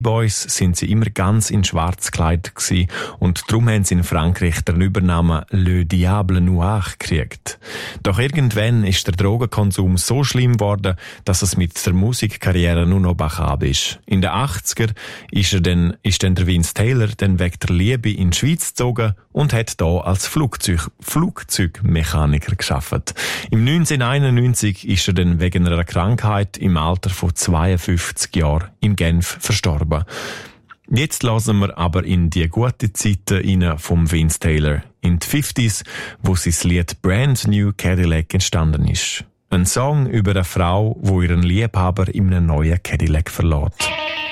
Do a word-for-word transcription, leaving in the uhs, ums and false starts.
Boys sind sie immer ganz in schwarz gekleidet gewesen und darum haben sie in Frankreich den Übernamen Le Diable Noir gekriegt. Doch irgendwann ist der Drogenkonsum so schlimm geworden, dass es mit der Musikkarriere nur noch bachab ist. In den achtziger ist er dann, ist dann der Vince Taylor dann wegen der Liebe in die Schweiz gezogen und hat da als Flugzeug, Flugzeugmechaniker gearbeitet. Im neunzehnhunderteinundneunzig ist er dann wegen einer Krankheit im Alter von zweiundfünfzig Jahren in Genf verstorben. Jetzt hören wir aber in die guten Zeiten rein vom Vince Taylor, in die fünfziger, wo sein Lied Brand New Cadillac entstanden ist. Ein Song über eine Frau, die ihren Liebhaber in einem neuen Cadillac verlässt.